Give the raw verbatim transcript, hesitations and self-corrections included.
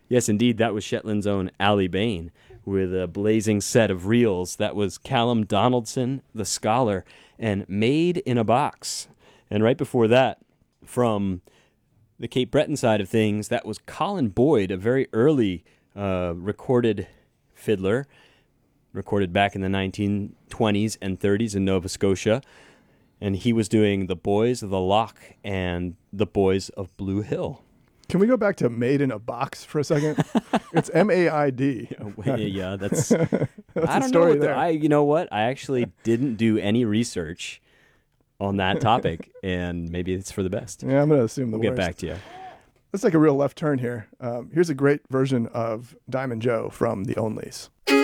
Yes, indeed, that was Shetland's own Ali Bain with a blazing set of reels. That was Callum Donaldson, the scholar, and Made in a Box. And right before that, from the Cape Breton side of things, that was Colin Boyd, a very early uh, recorded fiddler, recorded back in the nineteen twenties and thirties in Nova Scotia. And he was doing The Boys of the Loch and The Boys of Blue Hill. Can we go back to Made in a Box for a second? It's M A I D. Yeah, that's... That's I the don't story know. there. The, I, you know what? I actually didn't do any research on that topic, and maybe it's for the best. Yeah, I'm going to assume the We'll worst. get back to you. Let's take a real left turn here. Um, here's a great version of Diamond Joe from The Onlys.